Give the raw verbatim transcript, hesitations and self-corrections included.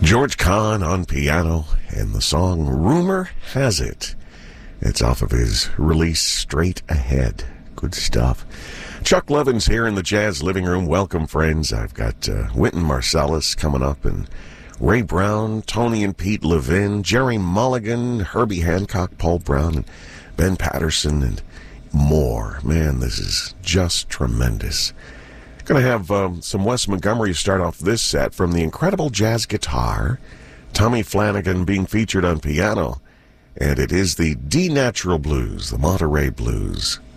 George Kahn on piano, and the song Rumor Has It. It's off of his release Straight Ahead. Good stuff. Chuck Levin's here in the Jazz Living Room. Welcome, friends. I've got uh, Wynton Marsalis coming up, and Ray Brown, Tony and Pete Levin, Jerry Mulligan, Herbie Hancock, Paul Brown, and Ben Patterson, and more. Man, this is just tremendous. Going to have um, some Wes Montgomery start off this set from the incredible jazz guitar, Tommy Flanagan being featured on piano, and it is the D Natural Blues, the Monterey Blues.